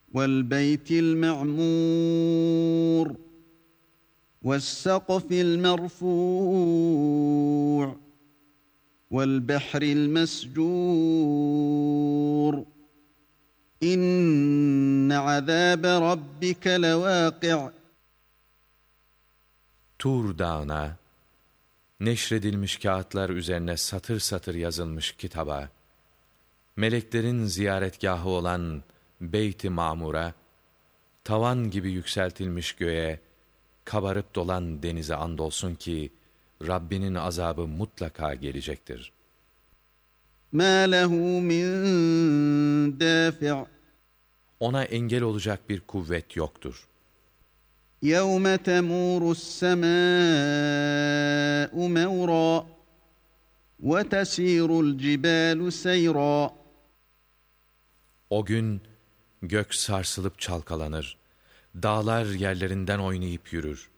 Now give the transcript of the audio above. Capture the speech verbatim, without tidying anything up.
والبيت المعمور والسقف المرفوع والبحر المسجور إن عذاب ربك لواقع. Tur Dağı'na, neşredilmiş kağıtlar üzerine satır satır yazılmış kitaba, meleklerin ziyaretgahı olan Beyt-i Mamur'a, tavan gibi yükseltilmiş göğe, kabarıp dolan denize andolsun ki, Rabbinin azabı mutlaka gelecektir. مَا لَهُ مِنْ دَافِعٍ. Ona engel olacak bir kuvvet yoktur. يَوْمَ تَمُورُ السَّمَاءُ مَوْرًا وَتَسِيرُ الْجِبَالُ سَيْرًا. O gün gök sarsılıp çalkalanır, dağlar yerlerinden oynayıp yürür.